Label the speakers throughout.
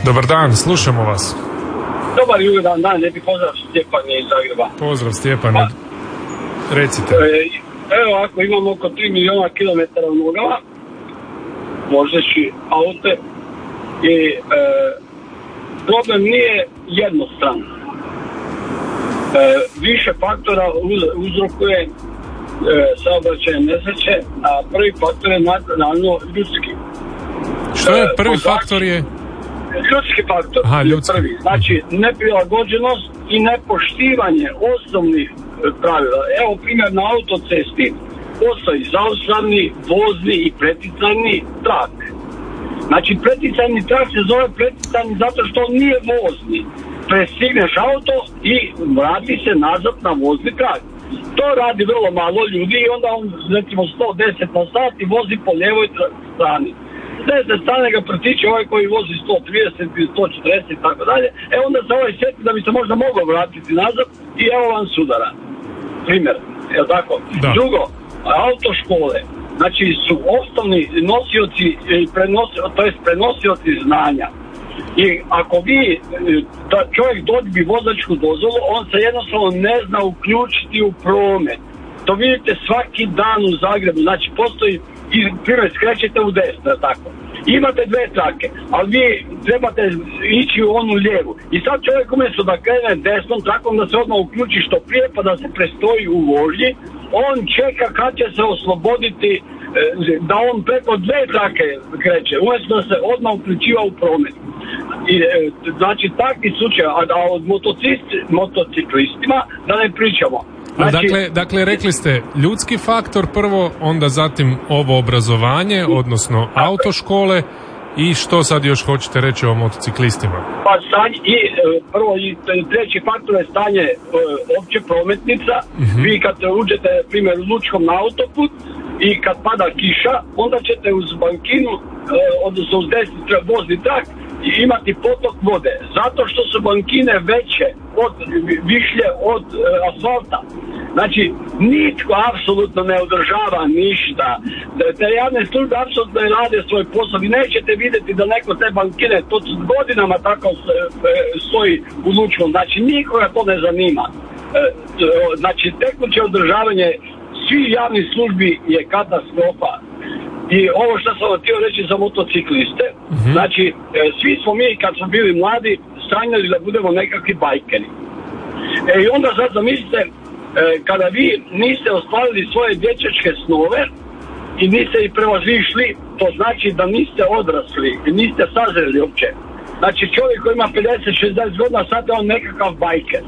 Speaker 1: Dobar dan, slušamo vas.
Speaker 2: Dobar jugodan dan, lijepi pozdrav Stjepan iz Zagreba.
Speaker 1: Pozdrav Stjepan, recite.
Speaker 2: Evo, ako imamo oko 3 milijuna kilometara u nogama, vozeći aute, i problem nije jednostran. Više faktora uzrokuje saobraćajne nesreće, a prvi faktor je naravno ljudski.
Speaker 1: Što je prvi faktor je?
Speaker 2: Ljudski faktor.
Speaker 1: Aha, ljudski.
Speaker 2: Prvi. Znači, neprilagođenost i nepoštivanje osnovnih pravila. Evo primjer na autocesti, postoji zaustavni, vozni i preticajni trak. Znači, preticajni trak se zove preticajni zato što on nije vozni. Prestigneš auto i vrati se nazad na vozni trak. To radi vrlo malo ljudi i onda on, recimo, 110 na sat i vozi po lijevoj strani. S desne strane ga pretiče ovaj koji vozi 130 ili 140 i tako dalje. Onda se ovaj sjeti da bi se možda mogao vratiti nazad i evo vam sudara. Primjer, je tako? Da. Drugo, autoškole, znači su osnovni nosioci, prenosioci znanja. I ako čovjek dobije vozačku dozvolu, on se jednostavno ne zna uključiti u promet. To vidite svaki dan u Zagrebu, znači postoji, primjer, skrećete u desno, tako. Imate dve trake, ali vi trebate ići u onu lijevu. I sad čovjek umjesto da krene desnom trakom, da se odmah uključi što prije, pa da se prestoji u vožnji, on čeka kad će se osloboditi, da on preko dve trake kreće, umjesto da se odmah uključiva u promet. I, znači, takvi slučaj, a od motociklistima da ne pričamo. Znači,
Speaker 1: dakle, rekli ste ljudski faktor prvo, onda zatim ovo obrazovanje, odnosno autoškole, i što sad još hoćete reći o motociklistima?
Speaker 2: Pa stanje, prvo i treći faktor je stanje opće prometnica. Vi kad uđete, primjer, lučkom na autoput i kad pada kiša, onda ćete uz bankinu, odnosno uz desni vozni trak, imati potok vode. Zato što su bankine veće višlje od asfalta. Znači, nitko apsolutno ne održava ništa. Te javne službe apsolutno ne rade svoj posao. Vi nećete vidjeti da neko te bankine, to godinama tako stoji u lučkom. Znači, nikoga to ne zanima. Znači, tekuće održavanje svih javnih službi je katastrofa. I ovo što sam htio reći za motocikliste, znači, svi smo mi kad smo bili mladi sanjali da budemo nekakvi bajkeri. I onda sad zamislite, kada vi niste ostvarili svoje dječačke snove i niste ih prevazišli, to znači da niste odrasli i niste sazreli uopće. Znači, čovjek koji ima 50-60 godina, sad je on nekakav bajker.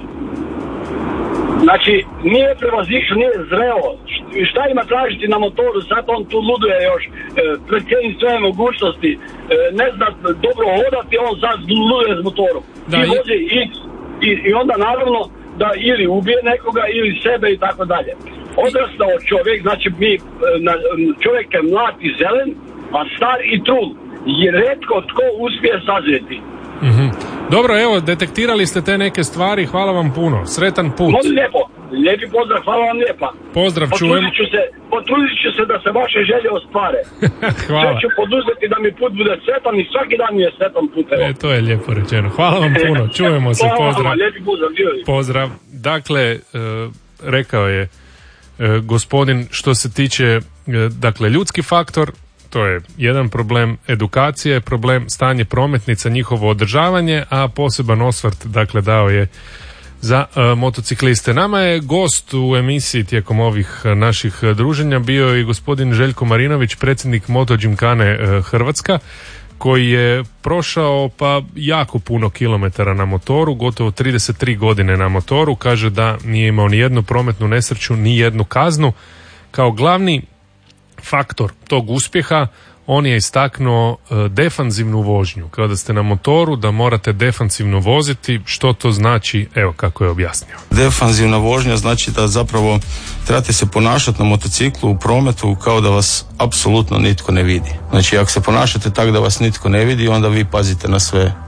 Speaker 2: Znači, nije prevazišao, nije zreo. Šta ima tražiti na motoru? Sad on tu luduje još, precijeni svoje mogućnosti, ne zna dobro hodati, on sad luduje s motorom. Da, i vozi i onda naravno da ili ubije nekoga ili sebe i tako dalje. Odrastao čovjek, znači čovjek je mlad i zelen, a star i trul. I retko tko uspije sazreti.
Speaker 1: Dobro, evo, detektirali ste te neke stvari, hvala vam puno, sretan put.
Speaker 2: Molim lijepo, lijepi pozdrav, hvala vam lijepa.
Speaker 1: Pozdrav, čujem.
Speaker 2: Potrudit ću se da se vaše želje ostvare.
Speaker 1: Hvala.
Speaker 2: Sve ću poduzeti da mi put bude sretan i svaki dan mi je sretan put.
Speaker 1: To je lijepo rečeno, hvala vam puno, čujemo se, pozdrav.
Speaker 2: Lijepi pozdrav,
Speaker 1: pozdrav. Dakle, rekao je gospodin, što se tiče, dakle, ljudski faktor, to je jedan problem, edukacije, problem stanje prometnica, njihovo održavanje, a poseban osvrt, dakle, dao je za motocikliste. Nama je gost u emisiji tijekom ovih naših druženja bio i gospodin Željko Marinović, predsjednik Moto Gymkhane Hrvatska, koji je prošao pa jako puno kilometara na motoru, gotovo 33 godine na motoru, kaže da nije imao ni jednu prometnu nesreću, ni jednu kaznu. Kao glavni faktor tog uspjeha on je istaknuo defanzivnu vožnju. Kada ste na motoru da morate defanzivno voziti, što to znači, evo kako je objasnio.
Speaker 3: Defanzivna vožnja znači da zapravo trebate se ponašati na motociklu u prometu kao da vas apsolutno nitko ne vidi. Znači ako se ponašate tako da vas nitko ne vidi, onda vi pazite na sve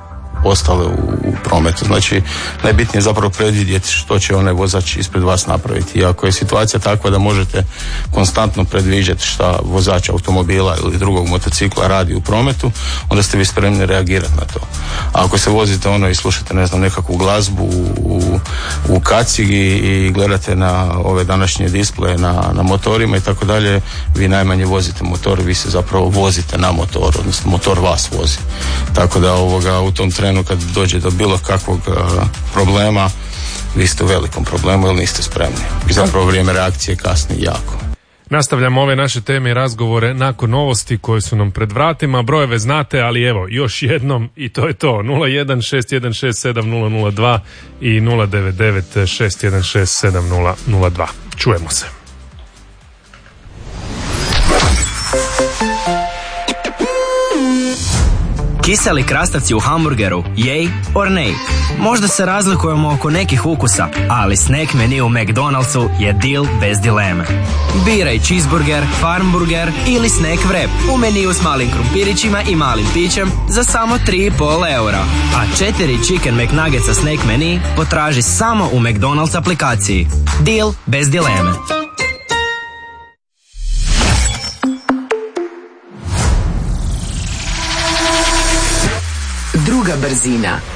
Speaker 3: ostale u prometu. Znači, najbitnije je zapravo predvidjeti što će onaj vozač ispred vas napraviti. I ako je situacija takva da možete konstantno predviđati šta vozač automobila ili drugog motocikla radi u prometu, onda ste vi spremni reagirati na to. A ako se vozite i slušate, ne znam, nekakvu glazbu u kacigi i gledate na ove današnje displeje na motorima i tako dalje, vi najmanje vozite motor, vi se zapravo vozite na motor, odnosno motor vas vozi. Tako da u tom trenu kad dođe do bilo kakvog problema, vi ste u velikom problemu ili niste spremni. I zapravo vrijeme reakcije kasni jako.
Speaker 1: Nastavljamo ove naše teme i razgovore nakon novosti koje su nam pred vratima. Brojeve znate, ali evo, još jednom i to je to. 0161670002 i 09961670002. Čujemo se.
Speaker 4: Kiseli krastavci u hamburgeru, yay or nay? Možda se razlikujemo oko nekih ukusa, ali snack menu u McDonald'su je deal bez dileme. Biraj cheeseburger, farmburger ili snack wrap u meniju s malim krumpirićima i malim pićem za samo 3,5 eura. A 4 chicken McNuggetsa snack menu potraži samo u McDonald's aplikaciji. Deal bez dileme.
Speaker 5: Druga brzina.